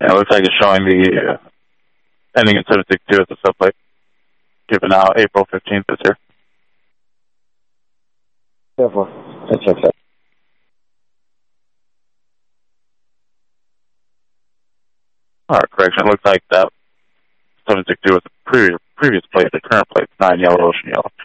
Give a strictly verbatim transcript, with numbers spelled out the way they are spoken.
Yeah, it looks like it's showing the uh, ending in seven six two as the subplate. Given out April fifteenth this year. Careful. That's okay. All right, correction. It looks like that seven six two was the previous, previous plate. The current plate is nine yellow, ocean yellow.